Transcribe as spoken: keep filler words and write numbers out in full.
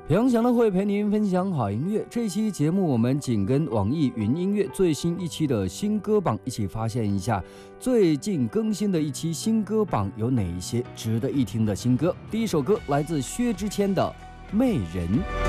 杨翔的会陪您分享好音乐。这期节目我们紧跟网易云音乐最新一期的新歌榜，一起发现一下最近更新的一期新歌榜有哪一些值得一听的新歌。第一首歌来自薛之谦的《媚人》。